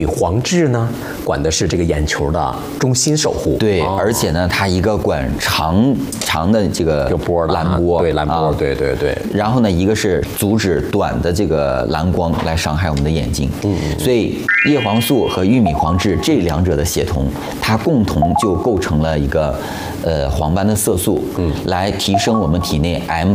黄质呢，管的是这个眼球的中心守护。 对，而且呢，它一个管长的这个波蓝波， 对蓝波，对。 然后呢，一个是阻止短的这个蓝光来伤害我们的眼睛。所以叶黄素和玉米黄质这两者的协同，它共同就构成了一个黄斑的色素，来提升我们体内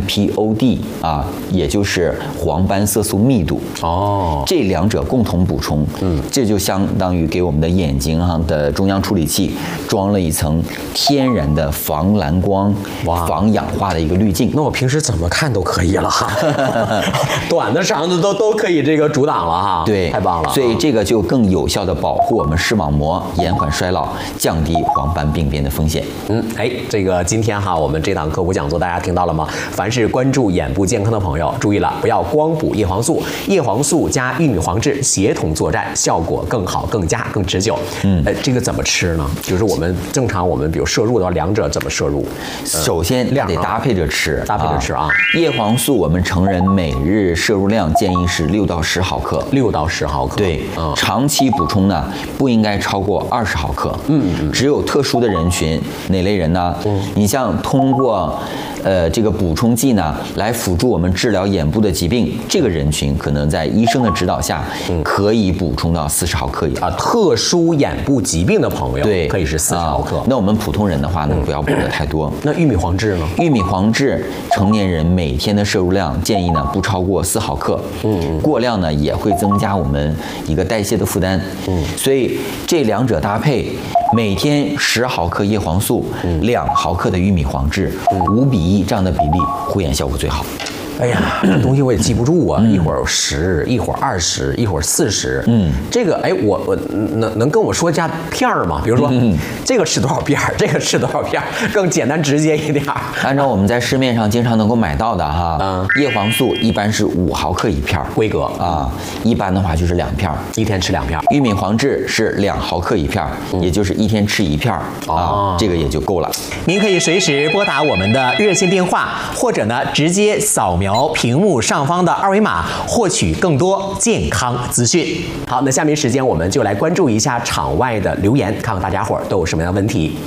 MPOD 啊，也就是黄斑色素密度。这两者共同补充，这就相当于给我们的眼睛的中央处理器装了一层天然的防蓝光、防氧化的一个滤镜。 那我平时怎么看都可以了哈，短的、长的都可以这个阻挡了哈。 对， 太棒了。 所以这个就更有效的保护我们视网膜，延缓衰老，降低黄斑病变的风险。 这个今天哈，我们这堂科普讲座大家听到了吗？凡是关注眼部健康的朋友，注意了，不要光补叶黄素，叶黄素加玉米黄质协同作战，效果更好、更佳、更持久。这个怎么吃呢？就是我们正常比如摄入的话，两者怎么摄入？ 首先得搭配着吃，叶黄素我们成人每日摄入量建议是6到10毫克 ，6到10毫克。 对，长期补充呢不应该超过20毫克。只有特殊的人群，哪类人呢？你像通过这个补充剂呢来辅助我们治疗眼部的疾病，这个人群可能在医生的指导下，可以补充到40毫克以上。 特殊眼部疾病的朋友，对，可以是40毫克。 那我们普通人的话呢，不要补得太多。 那玉米黄质呢？ 玉米黄质成年人每天的摄入量建议呢不超过4毫克。过量呢也会增加我们一个代谢的负担。所以这两者搭配，每天10毫克叶黄素，2毫克的玉米黄质，5比1这样的比例，护眼效果最好。 哎呀，这东西我也记不住啊，一会儿10，一会儿20，一会儿40。这个我能跟我说一下片儿吗？比如说，这个吃多少片儿，这个吃多少片儿，更简单直接一点。 按照我们在市面上经常能够买到的哈，叶黄素一般是5毫克一片规格啊，一般的话就是2片， 一天吃2片。 玉米黄质是2毫克一片，也就是一天吃1片啊，这个也就够了。 您可以随时拨打我们的热线电话，或者呢直接扫描屏幕上方的2维码，获取更多健康资讯。好，那下面时间我们就来关注一下场外的留言，看看大家伙都有什么样的问题。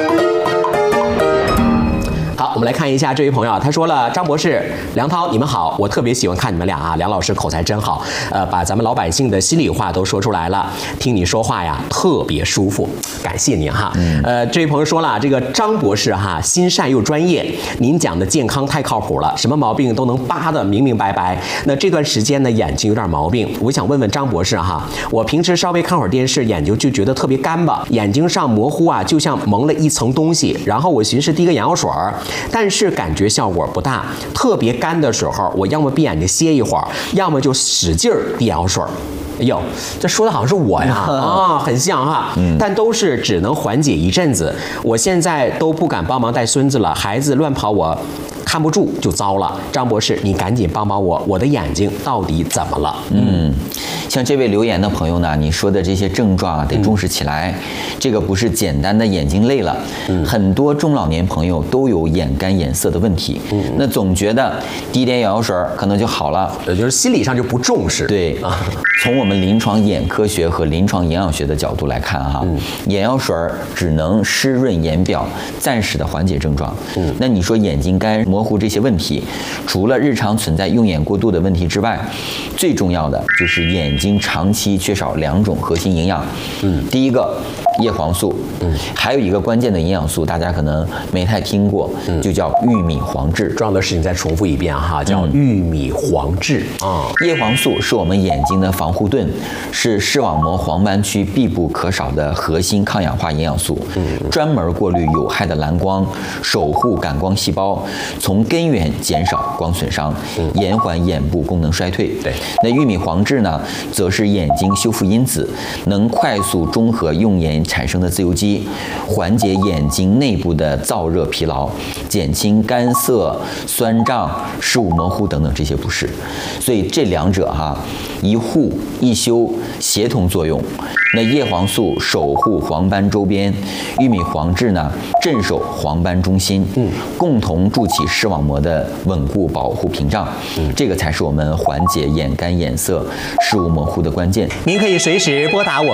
好，我们来看一下这位朋友，他说了：张博士、梁涛，你们好，我特别喜欢看你们俩啊，梁老师口才真好，把咱们老百姓的心里话都说出来了，听你说话呀特别舒服，感谢您哈。这位朋友说了，这个张博士哈，心善又专业，您讲的健康太靠谱了，什么毛病都能扒得明明白白。那这段时间呢，眼睛有点毛病，我想问问张博士哈，我平时稍微看会儿电视，眼睛就觉得特别干巴，眼睛上模糊啊，就像蒙了一层东西，然后我寻思滴个眼药水，但是感觉效果不大。特别干的时候，我要么闭眼睛歇一会儿，要么就使劲滴眼药水。哎呦，这说的好像是我呀，很像哈，但都是只能缓解一阵子。我现在都不敢帮忙带孙子了，孩子乱跑我看不住就糟了。张博士，你赶紧帮帮我，我的眼睛到底怎么了？ 像这位留言的朋友呢，你说的这些症状啊，得重视起来。这个不是简单的眼睛累了，很多中老年朋友都有眼干眼涩的问题。那总觉得滴点眼药水可能就好了， 就是心理上就不重视。 对啊，从我们临床眼科学和临床营养学的角度来看哈，眼药水只能湿润眼表，暂时的缓解症状。那你说眼睛干、模糊这些问题，除了日常存在用眼过度的问题之外，最重要的就是眼睛长期缺少2种核心营养。第一个叶黄素，还有一个关键的营养素，大家可能没太听过，就叫玉米黄质。 重要的事情再重复一遍哈，叫玉米黄质啊。 叶黄素是我们眼睛的防护盾，是视网膜黄斑区必不可少的核心抗氧化营养素，专门过滤有害的蓝光，守护感光细胞，从根源减少光损伤，延缓眼部功能衰退。 对， 那玉米黄质呢，则是眼睛修复因子，能快速中和用眼产生的自由基，缓解眼睛内部的燥热疲劳，减轻干涩、酸胀、视物模糊等等这些不适。所以这两者一护一修，协同作用。那叶黄素守护黄斑周边，玉米黄质呢镇守黄斑中心，共同筑起视网膜的稳固保护屏障。这个才是我们缓解眼干眼涩、视物模糊的关键。 您可以随时拨打我们